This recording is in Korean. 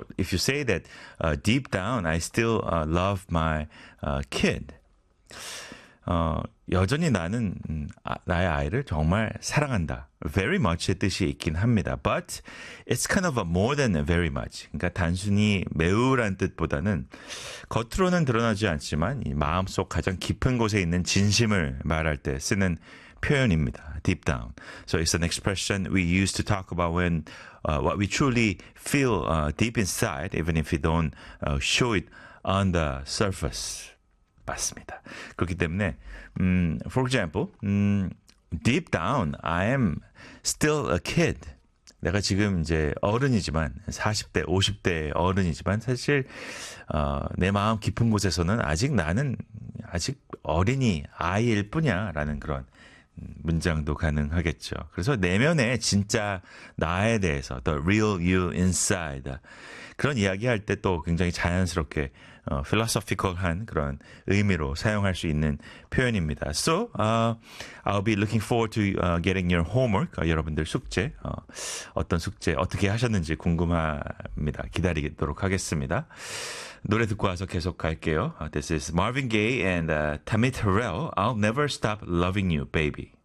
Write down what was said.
if you say that deep down I still love my kid. 여전히 나는 나의 아이를 정말 사랑한다. Very much의 뜻이 있긴 합니다. But it's kind of a more than very much. 그러니까 단순히 매우란 뜻보다는 겉으로는 드러나지 않지만 이 마음속 가장 깊은 곳에 있는 진심을 말할 때 쓰는 표현입니다. Deep down. So it's an expression we use to talk about when what we truly feel deep inside, even if we don't show it on the surface. 맞습니다. 그렇기 때문에, for example, deep down, I am still a kid. 내가 지금 이제 어른이지만, 40대, 50대 어른이지만, 사실, 내 마음 깊은 곳에서는 나는 아직 어린이, 아이일 뿐이야. 라는 그런 문장도 가능하겠죠. 그래서 내면에 진짜 나에 대해서, the real you inside. 그런 이야기 할 때 또 굉장히 자연스럽게 philosophical한 그런 의미로 사용할 수 있는 표현입니다. So, I'll be looking forward to getting your homework. 여러분들 숙제, 어떤 숙제 어떻게 하셨는지 궁금합니다. 기다리도록 하겠습니다. 노래 듣고 와서 계속 갈게요. This is Marvin Gaye and Tammy Terrell. I'll never stop loving you, baby.